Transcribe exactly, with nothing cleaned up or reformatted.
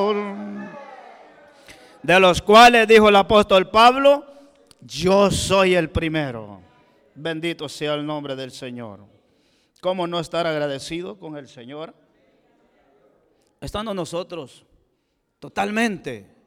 de los cuales dijo el apóstol Pablo, yo soy el primero. Bendito sea el nombre del Señor. ¿Cómo no estar agradecido con el Señor? Estando nosotros totalmente